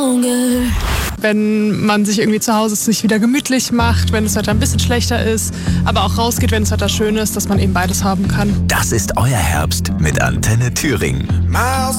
Wenn man sich irgendwie zu Hause es sich wieder gemütlich macht, wenn das Wetter ein bisschen schlechter ist, aber auch rausgeht, wenn das Wetter schön ist, dass man eben beides haben kann. Das ist euer Herbst mit Antenne Thüringen. Miles